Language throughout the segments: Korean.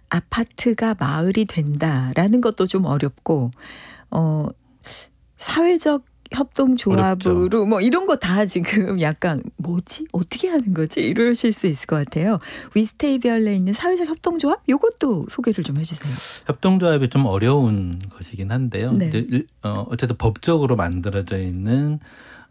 아파트가 마을이 된다라는 것도 좀 어렵고 사회적 협동조합으로 어렵죠. 뭐 이런 거 다 지금 약간 뭐지? 어떻게 하는 거지? 이러실 수 있을 것 같아요. 위스테이비얼에 있는 사회적 협동조합? 요것도 소개를 좀 해주세요. 협동조합이 좀 어려운 것이긴 한데요. 네. 이제 어쨌든 법적으로 만들어져 있는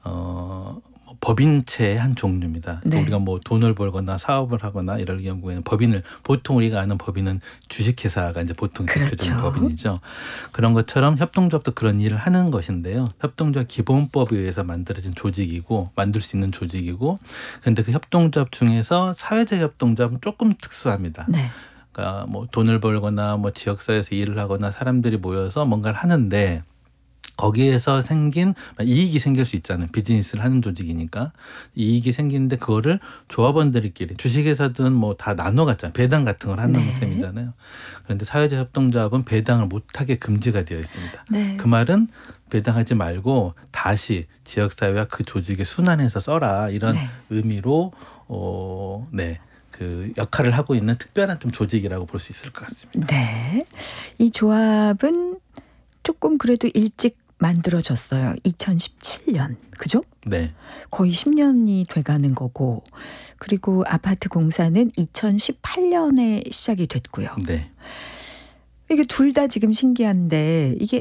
법인체의 한 종류입니다. 네. 우리가 뭐 돈을 벌거나 사업을 하거나 이럴 경우에는 법인을 보통 우리가 아는 법인은 주식회사가 이제 보통 대표적인 그렇죠. 법인이죠. 그런 것처럼 협동조합도 그런 일을 하는 것인데요. 협동조합 기본법에 의해서 만들어진 조직이고 만들 수 있는 조직이고 그런데 그 협동조합 중에서 사회적 협동조합은 조금 특수합니다. 네. 그러니까 뭐 돈을 벌거나 뭐 지역사회에서 일을 하거나 사람들이 모여서 뭔가를 하는데 거기에서 생긴 이익이 생길 수 있잖아요. 비즈니스를 하는 조직이니까 이익이 생기는데 그거를 조합원들끼리 주식회사든 뭐 다 나눠 갖잖아요. 배당 같은 걸 하는 네. 셈이잖아요. 그런데 사회적 협동조합은 배당을 못하게 금지가 되어 있습니다. 네. 그 말은 배당하지 말고 다시 지역사회와 그 조직에 순환해서 써라 이런 네. 의미로 그 역할을 하고 있는 특별한 좀 조직이라고 볼 수 있을 것 같습니다. 네. 이 조합은 조금 그래도 일찍 만들어졌어요. 2017년. 그죠? 네. 거의 10년이 돼가는 거고 그리고 아파트 공사는 2018년에 시작이 됐고요. 네. 이게 둘 다 지금 신기한데 이게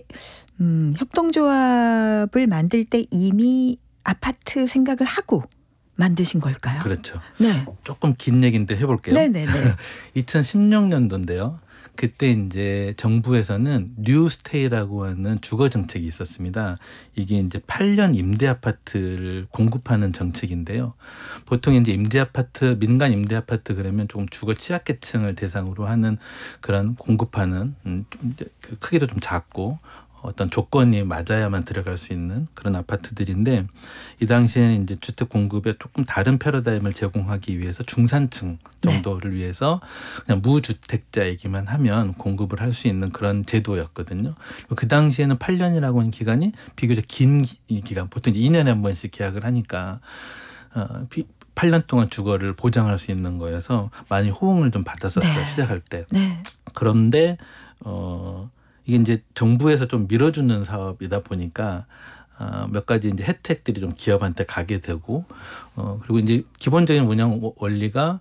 협동조합을 만들 때 이미 아파트 생각을 하고 만드신 걸까요? 그렇죠. 네. 조금 긴 얘기인데 해볼게요. 네네네. 2016년도인데요. 그때 이제 정부에서는 뉴스테이라고 하는 주거 정책이 있었습니다. 이게 이제 8년 임대 아파트를 공급하는 정책인데요. 보통 이제 임대 아파트, 민간 임대 아파트 그러면 조금 주거 취약계층을 대상으로 하는 그런 공급하는 그 크기도 좀 작고 어떤 조건이 맞아야만 들어갈 수 있는 그런 아파트들인데 이 당시에는 이제 주택 공급에 조금 다른 패러다임을 제공하기 위해서 중산층 정도를 위해서 그냥 무주택자이기만 하면 공급을 할 수 있는 그런 제도였거든요. 그 당시에는 8년이라고 하는 기간이 비교적 긴 기간, 보통 2년에 한 번씩 계약을 하니까 8년 동안 주거를 보장할 수 있는 거여서 많이 호응을 좀 받았었어요. 네. 시작할 때. 네. 그런데 이게 이제 정부에서 좀 밀어주는 사업이다 보니까 몇 가지 이제 혜택들이 좀 기업한테 가게 되고 그리고 이제 기본적인 운영 원리가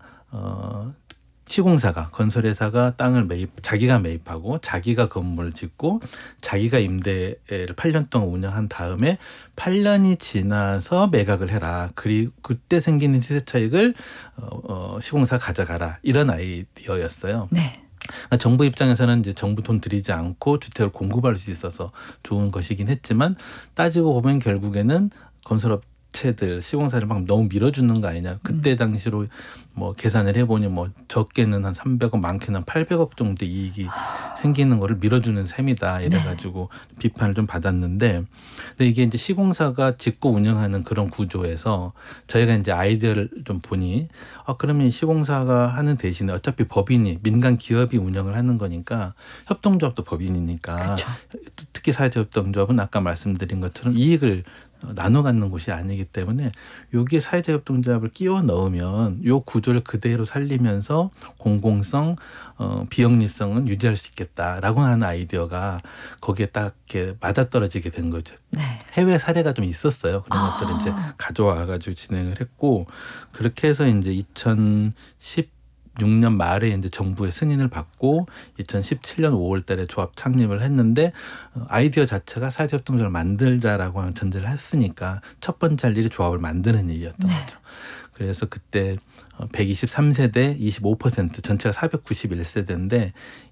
시공사가 건설회사가 땅을 자기가 매입하고 자기가 건물을 짓고 자기가 임대를 8년 동안 운영한 다음에 8년이 지나서 매각을 해라. 그리고 그때 생기는 시세 차익을 시공사가 가져가라. 이런 아이디어였어요. 네. 정부 입장에서는 이제 정부 돈 들이지 않고 주택을 공급할 수 있어서 좋은 것이긴 했지만 따지고 보면 결국에는 건설업체들 시공사를 막 너무 밀어주는 거 아니냐. 그때 당시로 뭐 계산을 해보니 뭐 적게는 한 300억 많게는 한 800억 정도 이익이 생기는 거를 밀어주는 셈이다 이래가지고 비판을 좀 받았는데 근데 이게 이제 시공사가 짓고 운영하는 그런 구조에서 저희가 이제 아이디어를 좀 보니 그러면 시공사가 하는 대신에 어차피 법인이 민간 기업이 운영을 하는 거니까 협동조합도 법인이니까 그렇죠. 특히 사회적 협동조합은 아까 말씀드린 것처럼 이익을 나눠 갖는 곳이 아니기 때문에 여기에 사회적 협동조합을 끼워 넣으면 요 구조를 그대로 살리면서 공공성, 비영리성은 유지할 수 있겠다라고 하는 아이디어가 거기에 딱 이렇게 맞아떨어지게 된 거죠. 네. 해외 사례가 좀 있었어요. 그런 것들을 이제 가져와가지고 진행을 했고 그렇게 해서 이제 2016년 말에 이제 정부의 승인을 받고 2017년 5월 달에 조합 창립을 했는데 아이디어 자체가 사회적 협동조합을 만들자라고 하는 전제를 했으니까 첫 번째 할 일이 조합을 만드는 일이었던 거죠. 그래서 그때 123세대 25% 전체가 491세대인데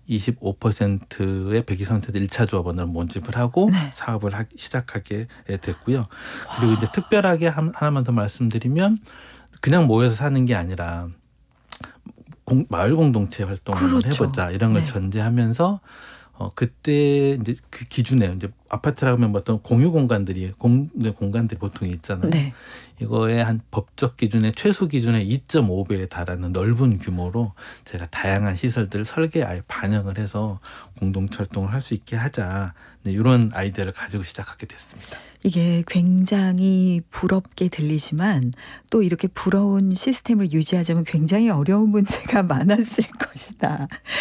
25%의 123세대 1차 조합원을 모집을 하고 사업을 시작하게 됐고요. 그리고 이제 특별하게 하나만 더 말씀드리면 그냥 모여서 사는 게 아니라 마을 공동체 활동을 한번 해보자 이런 걸 전제하면서 그때 이제 그 기준에 이제 아파트라고 하면 어떤 공유 공간들이 보통 있잖아요. 네. 이거에 한 법적 기준의 최소 기준의 2.5배에 달하는 넓은 규모로 제가 다양한 시설들을 설계에 아예 반영을 해서 공동체 활동을 할 수 있게 하자 이런 아이디어를 가지고 시작하게 됐습니다. 이게 굉장히 부럽게 들리지만 또 이렇게 부러운 시스템을 유지하자면 굉장히 어려운 문제가 많았을 것이다.